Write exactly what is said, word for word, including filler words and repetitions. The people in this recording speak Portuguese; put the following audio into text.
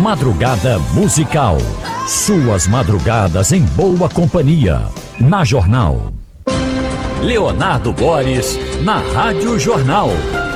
Madrugada musical. Suas madrugadas em boa companhia. Na Jornal. Leonardo Boris, na Rádio Jornal.